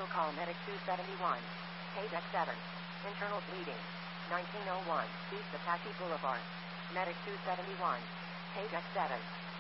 Medical call Medic 271. Page X7. Internal bleeding. 1901 East Apache Boulevard. Medic 271. Page X7.